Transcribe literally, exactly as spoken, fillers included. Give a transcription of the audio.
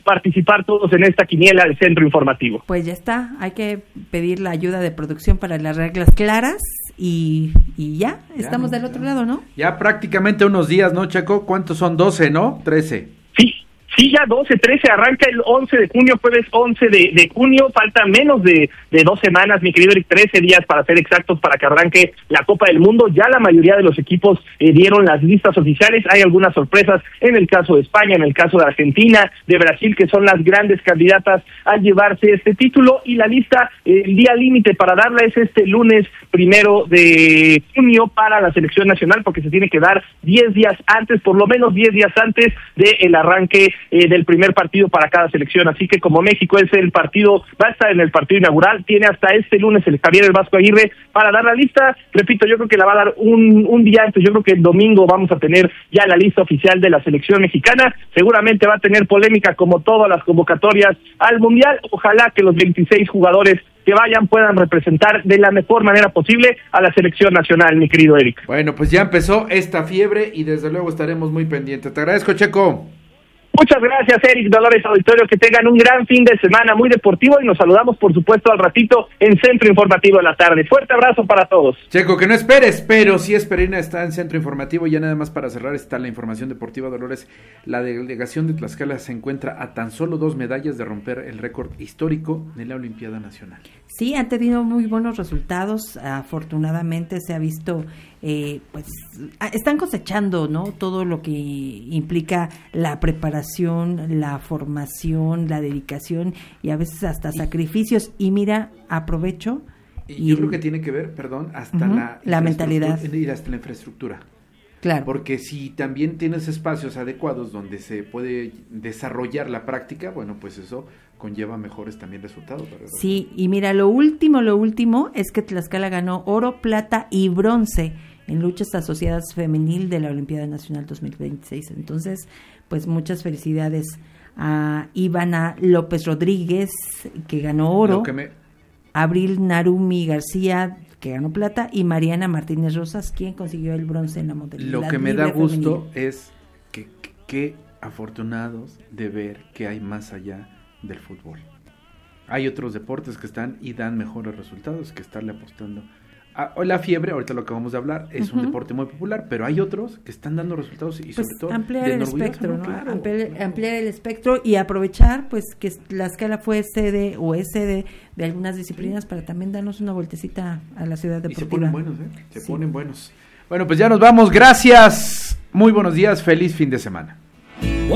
participar todos en esta quiniela del Centro Informativo. Pues ya está, hay que pedir la ayuda de producción para las reglas claras y, y ya, ya, estamos del otro ya. lado, ¿no? Ya prácticamente unos días, ¿no, Checo? ¿Cuántos son? doce, ¿no? trece. Sí. Sí, ya doce, trece, arranca el once de junio, jueves once de, de junio, falta menos de, de dos semanas, mi querido Eric, trece días para ser exactos para que arranque la Copa del Mundo. Ya la mayoría de los equipos eh, dieron las listas oficiales, hay algunas sorpresas en el caso de España, en el caso de Argentina, de Brasil, que son las grandes candidatas a llevarse este título, y la lista, eh, el día límite para darla es este lunes primero de junio para la selección nacional, porque se tiene que dar diez días antes, por lo menos diez días antes del arranque Eh, del primer partido para cada selección, así que como México es el partido, va a estar en el partido inaugural, tiene hasta este lunes el Javier El Vasco Aguirre para dar la lista. Repito, yo creo que la va a dar un, un día antes, yo creo que el domingo vamos a tener ya la lista oficial de la selección mexicana, seguramente va a tener polémica como todas las convocatorias al Mundial, ojalá que los veintiséis jugadores que vayan puedan representar de la mejor manera posible a la selección nacional, mi querido Eric. Bueno, pues ya empezó esta fiebre y desde luego estaremos muy pendientes. Te agradezco, Checo. Muchas gracias, Eric, Dolores Auditorio, que tengan un gran fin de semana muy deportivo y nos saludamos, por supuesto, al ratito en Centro Informativo de la tarde. Fuerte abrazo para todos. Checo, que no esperes, pero sí Esperina está en Centro Informativo. Ya nada más para cerrar está la información deportiva, Dolores. La delegación de Tlaxcala se encuentra a tan solo dos medallas de romper el récord histórico de la Olimpiada Nacional. Sí, han tenido muy buenos resultados, afortunadamente se ha visto, eh, pues, están cosechando, ¿no? Todo lo que implica la preparación, la formación, la dedicación y a veces hasta y, sacrificios. Y mira, aprovecho. Y yo creo que tiene que ver, perdón, hasta uh-huh, la, la mentalidad. Y hasta la infraestructura. Claro. Porque si también tienes espacios adecuados donde se puede desarrollar la práctica, bueno, pues eso conlleva mejores también resultados. ¿Verdad? Sí, y mira, lo último, lo último es que Tlaxcala ganó oro, plata y bronce en luchas asociadas femenil de la Olimpiada Nacional dos mil veintiséis. Entonces, pues muchas felicidades a Ivana López Rodríguez, que ganó oro, Lo que me... Abril Narumi García, que ganó plata, y Mariana Martínez Rosas, quien consiguió el bronce en la modalidad. Lo que me da gusto femenil. Es que, que, que afortunados de ver que hay más allá del fútbol. Hay otros deportes que están y dan mejores resultados que estarle apostando. Ah, la fiebre, ahorita lo acabamos de hablar, es uh-huh. un deporte muy popular, pero hay otros que están dando resultados y pues sobre todo ampliar el espectro, ¿no? Claro, ampliar, claro. ampliar el espectro y aprovechar pues que Tlaxcala fue sede o es sede de algunas disciplinas sí. para también darnos una vueltecita a la ciudad deportiva. Y se ponen buenos, ¿eh? Se sí. ponen buenos. Bueno, pues ya nos vamos, gracias, muy buenos días, feliz fin de semana.